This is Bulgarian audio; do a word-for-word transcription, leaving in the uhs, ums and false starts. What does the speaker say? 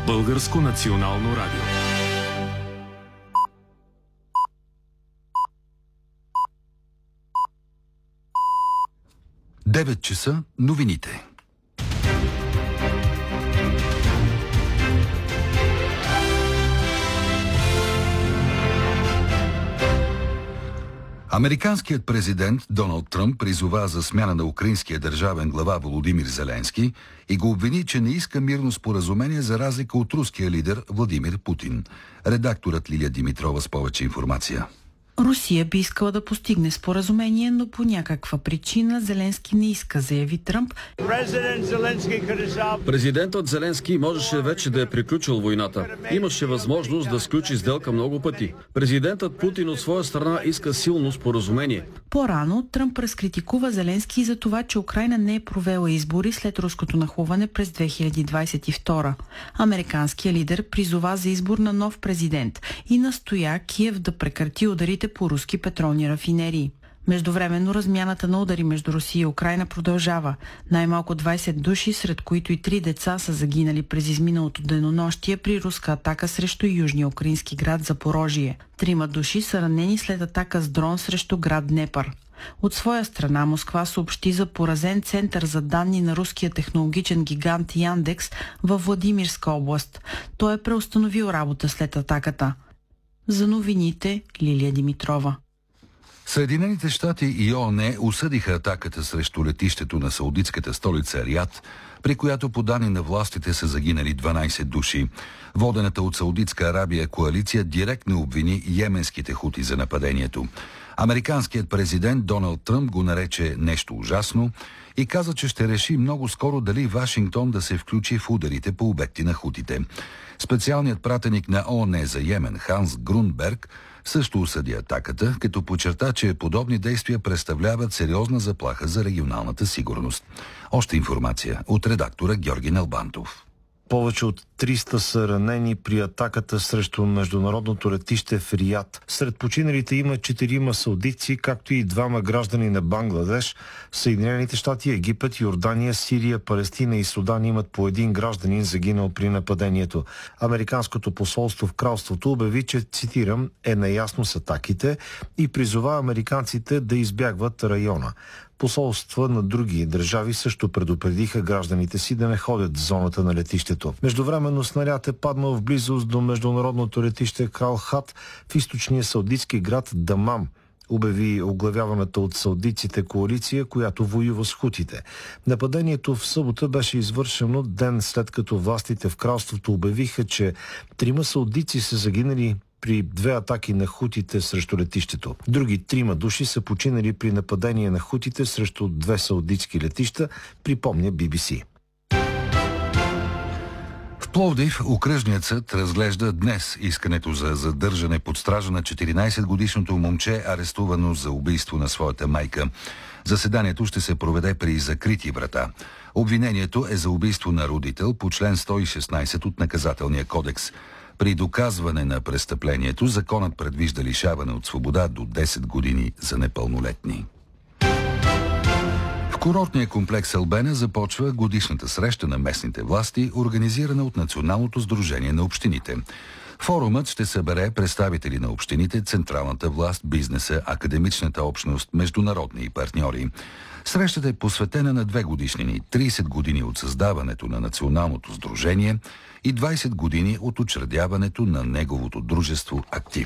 Българско национално радио. девет часа новините. Американският президент Доналд Тръмп призова за смяна на украинския държавен глава Володимир Зеленски и го обвини, че не иска мирно споразумение за разлика от руския лидер Владимир Путин. Редакторът Лилия Димитрова с повече информация. Русия би искала да постигне споразумение, но по някаква причина Зеленски не иска, заяви Тръмп. Президентът Зеленски можеше вече да е приключил войната. Имаше възможност да сключи сделка много пъти. Президентът Путин от своя страна иска силно споразумение. По-рано Тръмп разкритикува Зеленски за това, че Украйна не е провела избори след руското нахлуване през две хиляди двадесет и втора. Американският лидер призова за избор на нов президент и настоя Киев да прекрати ударите по руски петролни рафинерии. Междувременно размяната на удари между Русия и Украйна продължава. Най-малко двадесет души, сред които и три деца, са загинали през изминалото денонощие при руска атака срещу южния украински град Запорожие. Трима души са ранени след атака с дрон срещу град Днепър. От своя страна Москва съобщи за поразен център за данни на руския технологичен гигант Яндекс във Владимирска област. Той е преустановил работа след атаката. За новините Лилия Димитрова. Съединените щати и ООН осъдиха атаката срещу летището на саудитската столица Риад, при която по данни на властите са загинали дванадесет души. Водената от Саудитска Арабия коалиция директно обвини йеменските хути за нападението. Американският президент Доналд Тръмп го нарече нещо ужасно и каза, че ще реши много скоро дали Вашингтон да се включи в ударите по обекти на хутите. Специалният пратеник на ООН за Йемен Ханс Грунберг също осъди атаката, като подчерта, че подобни действия представляват сериозна заплаха за регионалната сигурност. Още информация от редактора Георги Налбантов. Повече от триста са ранени при атаката срещу международното летище в Риад. Сред починалите има четирима саудитци, както и двама граждани на Бангладеш. Съединените щати, Египет, Йордания, Сирия, Палестина и Судан имат по един гражданин загинал при нападението. Американското посолство в кралството обяви, че, цитирам, е наясно с атаките и призова американците да избягват района. Посолства на други държави също предупредиха гражданите си да не ходят в зоната на летището. Междувременно снаряд е паднал в близост до международното летище Крал Хат в източния саудитски град Дамам, обяви оглавяваната от саудитците коалиция, която воюва с хутите. Нападението в събота беше извършено ден след като властите в кралството обявиха, че трима саудитци са загинали при две атаки на хутите срещу летището. Други трима души са починали при нападение на хутите срещу две саудитски летища, припомня Би Би Си. В Пловдив окръжният съд разглежда днес искането за задържане под стража на четиринадесетгодишното момче, арестувано за убийство на своята майка. Заседанието ще се проведе при закрити врата. Обвинението е за убийство на родител по член сто и шестнадесет от Наказателния кодекс. При доказване на престъплението законът предвижда лишаване от свобода до десет години за непълнолетни. В курортния комплекс Албена започва годишната среща на местните власти, организирана от Националното сдружение на общините. Форумът ще събере представители на общините, централната власт, бизнеса, академичната общност, международни партньори. Срещата е посветена на две годишнини, тридесет години от създаването на Националното сдружение и двадесет години от учредяването на неговото дружество Актив.